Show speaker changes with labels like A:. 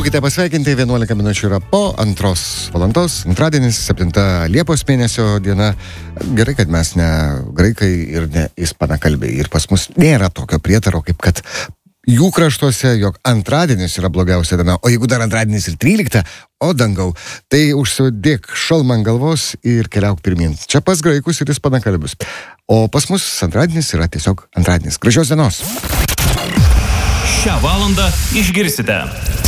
A: Būkite pasveikinti, 11 minučių yra po 2 valandos, antradienis, 7 Liepos mėnesio diena. Gerai, kad mes ne graikai ir ne ispanakalbiai. Ir pas mus nėra tokio prietaro, kaip kad jų kraštuose, jog antradienis yra blogiausia diena. O jeigu dar antradienis ir 13, o dangau, tai užsidėk šalmą ant galvos ir keliauk pirmin. Čia pas graikus ir ispanakalbius. O pas mus antradienis yra tiesiog antradienis. Gražios dienos.
B: Šią valandą išgirsite.